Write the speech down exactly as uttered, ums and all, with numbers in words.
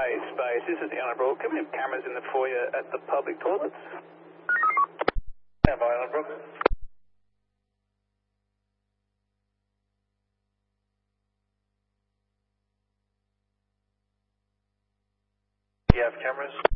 Space, space. This is the Brook. Can we have cameras in the foyer at the public toilets? Stand by, Brook. Do you have cameras?